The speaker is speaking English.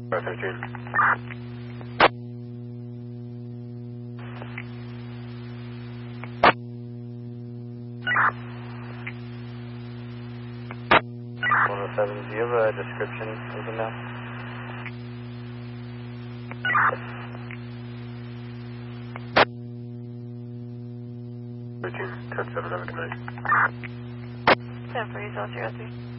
13. 107, do you have a description of the map? Routine, 10-7, have a good night. 10 for yourself, 03.